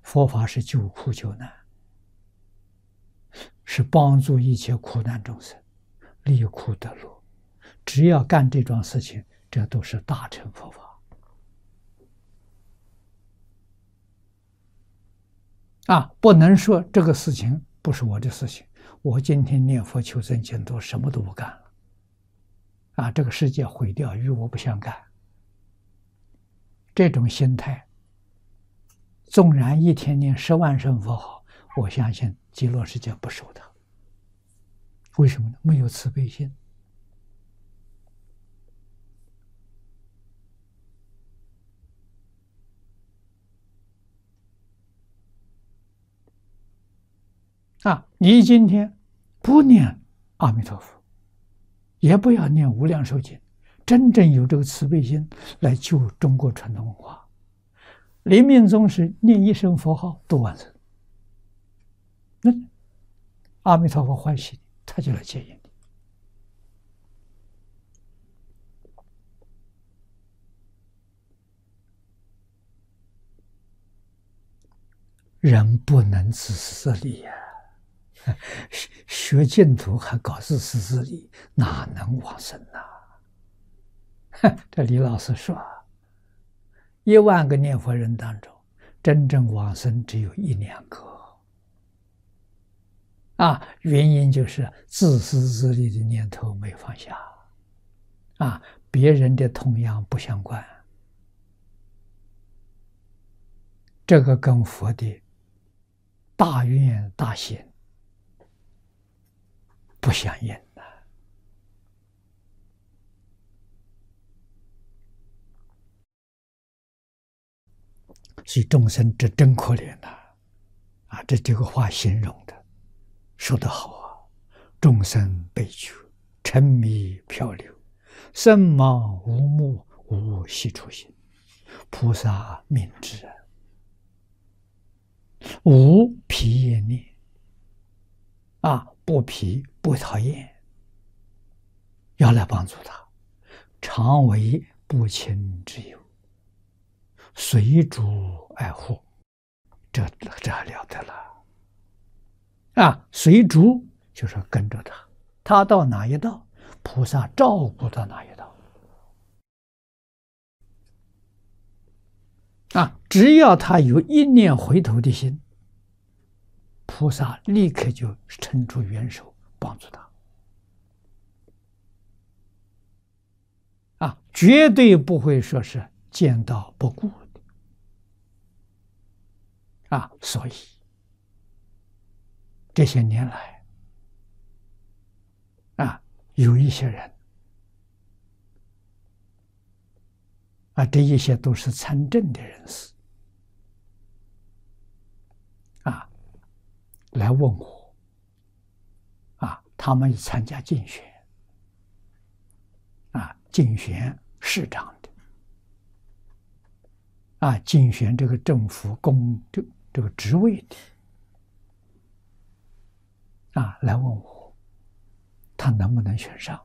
佛法是救苦救难，是帮助一切苦难众生离苦得乐。只要干这桩事情，这都是大乘佛法。不能说这个事情不是我的事情，我今天念佛求生净土，什么都不干了。这个世界毁掉，与我不相干。这种心态，纵然一天念10万声佛号，我相信极乐世界不收他。为什么呢？没有慈悲心。你今天不念阿弥陀佛，也不要念无量寿经，真正有这个慈悲心来救中国传统文化。临命终时念一声佛号都完成，那阿弥陀佛欢喜你，他就来接引你。人不能自私自利呀。学净土还搞自私自利，哪能往生呢？这李老师说，1万个念佛人当中，真正往生只有1、2个。原因就是自私自利的念头没放下。别人的同样不相关，这个跟佛的大愿大行不相应的。所以众生这真可怜呐！这个话形容的说得好啊！众生悲剧，沉迷漂流，身盲无目，无系出心，菩萨明知，无疲业念。不疲不讨厌，要来帮助他，常为不亲之友，随主爱护，这了得了。随主就是跟着他，他到哪一道，菩萨照顾到哪一道。只要他有一念回头的心，菩萨立刻就伸出援手帮助他。绝对不会说是见到不顾的。所以这些年来，有一些人，这一些都是参政的人士，来问我，他们参加竞选，竞选市长的，竞选这个政府这个职位的，来问我，他能不能选上？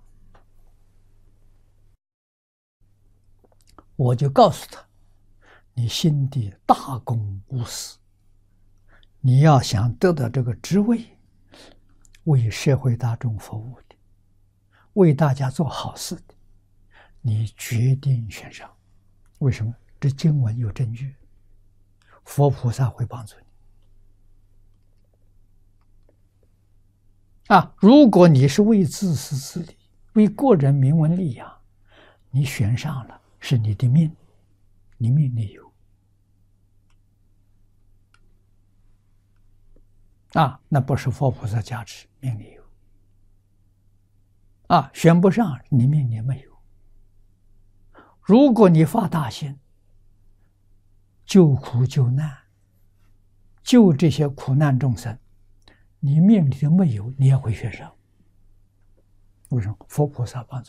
我就告诉他，你心地大公无私，你要想得到这个职位，为社会大众服务的，为大家做好事的，你决定选上。为什么？这经文有证据，佛菩萨会帮助你。如果你是为自私自利，为个人名闻利养，你选上了，是你的命，你命里有。那不是佛菩萨加持，命里有。选不上，你命里没有。如果你发大心，救苦救难，救这些苦难众生，你命里头没有，你也会选上。为什么？佛菩萨帮助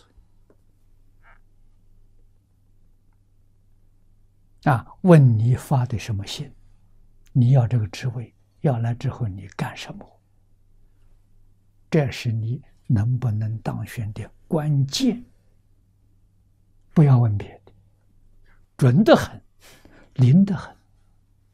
你。问你发的什么心？你要这个职位，要来之后你干什么？这是你能不能当选的关键。不要问别的，准得很，灵得很。